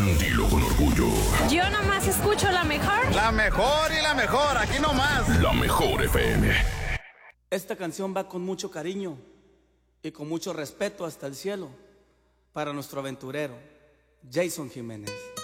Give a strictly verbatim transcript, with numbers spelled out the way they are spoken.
escuchan, dilo con orgullo. Yo nomás escucho la mejor. La mejor y la mejor, aquí nomás. La mejor F M. Esta canción va con mucho cariño y con mucho respeto hasta el cielo para nuestro aventurero, Jason Jiménez.